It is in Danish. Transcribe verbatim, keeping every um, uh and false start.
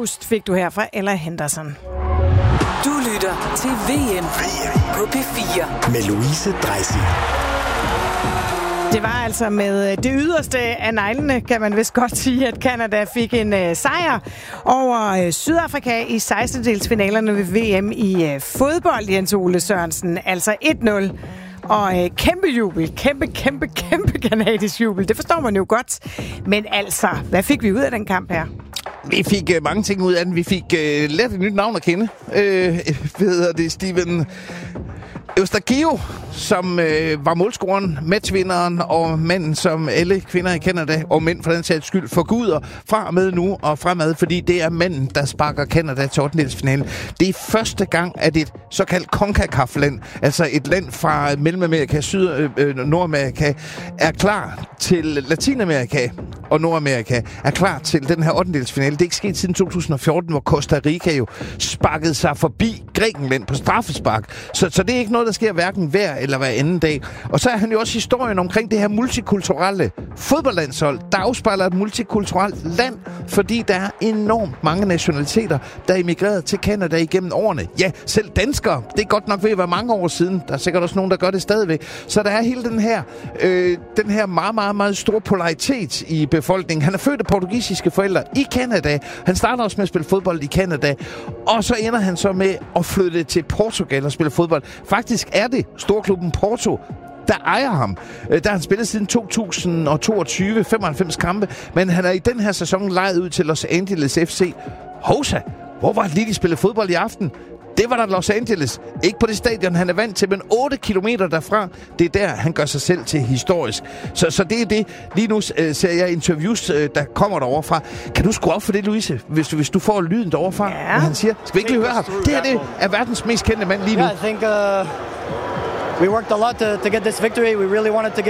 Ghost fik du her fra Ella Henderson. Du lytter til V M på P fire. Med Louise Dreisig. Det var altså med det yderste af neglene, kan man vist godt sige, at Canada fik en uh, sejr over uh, Sydafrika i sekstendedelsfinalerne ved V M i uh, fodbold, Jens Ole Sørensen. Altså et nul. Og uh, kæmpe jubel, kæmpe, kæmpe, kæmpe kanadisk jubel. Det forstår man jo godt. Men altså, hvad fik vi ud af den kamp her? Vi fik uh, mange ting ud af den. Vi fik uh, lært et nyt navn at kende. Uh, hvad hedder det, Steven Eustachio, som øh, var målscoreren, matchvinderen og manden, som alle kvinder i Canada, og mænd for den sags skyld, forguder fra og med nu og fremad, fordi det er manden, der sparker Canada til ottendedelsfinalen. Det er første gang, at et såkaldt CONCACAF-land, altså et land fra Mellemamerika, Syd- og øh, Nordamerika, er klar til Latinamerika og Nordamerika, er klar til den her ottendedelsfinale. Det er ikke sket siden to tusind og fjorten, hvor Costa Rica jo sparkede sig forbi Grækenland på straffespark. Så, så det er ikke noget, der sker hverken hver eller hver anden dag. Og så er han jo også historien omkring det her multikulturelle fodboldlandshold, der afspejler et multikulturelt land, fordi der er enormt mange nationaliteter, der er emigreret til Canada igennem årene. Ja, selv danskere. Det er godt nok ved at være mange år siden. Der er sikkert også nogen, der gør det stadigvæk. Så der er hele den her, øh, den her meget, meget, meget store polaritet i befolkningen. Han er født af portugisiske forældre i Canada. Han starter også med at spille fodbold i Canada. Og så ender han så med at flytte til Portugal og spille fodbold. Faktisk er det storklubben Porto, der ejer ham. Der har han spillet siden to tusind og toogtyve, femoghalvfems kampe, men han er i den her sæson lejet ud til Los Angeles F C. Hovsa, hvor var det lige, de spillede fodbold i aften? Det var der Los Angeles. Ikke på det stadion, han er vant til, men otte kilometer derfra, det er der, han gør sig selv til historisk. Så, så det er det. Lige nu øh, ser jeg interviews, øh, der kommer derovre fra. Kan du skrue op for det, Louise, hvis, hvis du får lyden derovre fra, ja. Hvad han siger? Skal vi ikke lige høre ham? Det her det er verdens mest kendte mand lige nu. Yeah, I think uh, we worked a lot to, to get this victory. We really wanted to get